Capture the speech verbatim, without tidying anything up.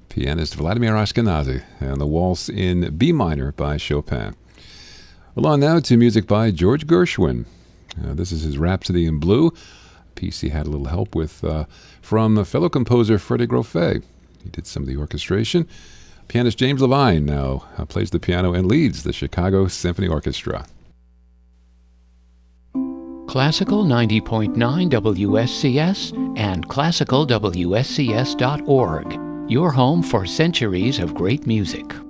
pianist Vladimir Ashkenazy, and the Waltz in B minor by Chopin. Along now to music by George Gershwin. Uh, this is his Rhapsody in Blue, a piece he had a little help with uh, from fellow composer Freddie Grofé. He did some of the orchestration. Pianist James Levine now uh, plays the piano and leads the Chicago Symphony Orchestra. Classical ninety point nine W S C S and classical W S C S dot org. Your home for centuries of great music.